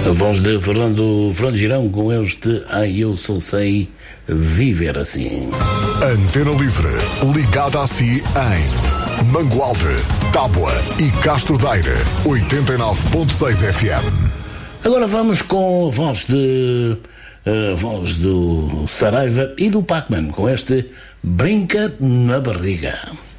A voz de Fernando Girão com este Eu Só Sei Viver Assim. Antena Livre, ligada a si em Mangualde, Tábua e Castro Daire, 89.6 FM. Agora vamos com a voz do Saraiva e do Pac-Man, com este Brinca na Barriga.